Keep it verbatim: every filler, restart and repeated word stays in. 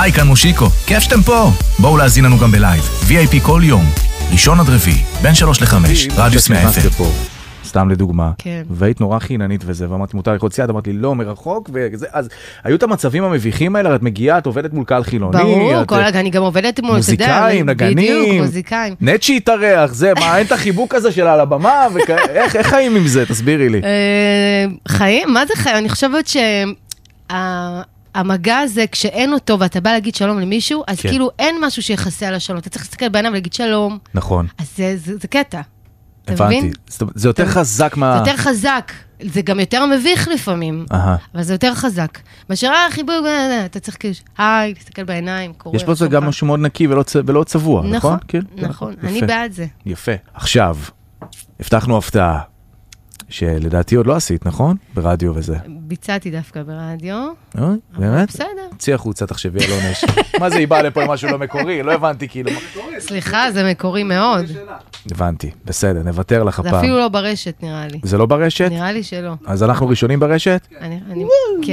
היי, כאן מושיקו, כיף שאתם פה. בואו להזין לנו גם בלייב, וי איי פי כל יום, ראשון עד רביעי, בין שלוש לחמש, רדיוס מאה אף אם. סתם לדוגמה, כן. והיית נורא חיננית וזה, ואמרתי, מותר ללכות סיד, אמרתי לי, לא, מרחוק, וזה, אז היו את המצבים המביכים האלה, את מגיעה, את עובדת מול קהל חילוני. ברור, את, כל, אני גם עובדת מול, מוזיקאים, נגנים. בדיוק, מוזיקאים. נט שהתארח, זה, מה, אין את החיבוק הזה שלה על הבמה, איך, איך חיים עם זה? תסבירי לי. חיים? מה זה חיים? אני חושבת שהמגע הזה, כשאין אותו, ואתה בא להגיד שלום למישהו, אז כאילו אין משהו שיחסה על השלום. אתה צריך להסתכל בעיניו ולהגיד שלום. נכון. אז זה, זה, זה קטע. הבנתי. זה יותר חזק מה... זה יותר חזק. זה גם יותר מביך לפעמים. אבל זה יותר חזק. בשרה החיבוק, אתה צריך כאילו, היי, תסתכל בעיניים, קורא. יש פה זה גם משהו מאוד נקי ולא צבוע, נכון? נכון, אני בעד זה. יפה. עכשיו, הבטחנו הפתעה, שלדעתי עוד לא עשית, נכון? ברדיו וזה. ביצעתי דווקא ברדיו. באמת? בסדר. צי החוצה, תחשבי, אלון אש. מה זה, היא באה לפה עם משהו לא מקורי? לא הבנתי, כאילו. סליחה, זה מקורי מאוד. הבנתי, בסדר, נוותר לך הפעם. זה אפילו לא ברשת, נראה לי. זה לא ברשת? נראה לי שלא. אז אנחנו ראשונים ברשת? אני...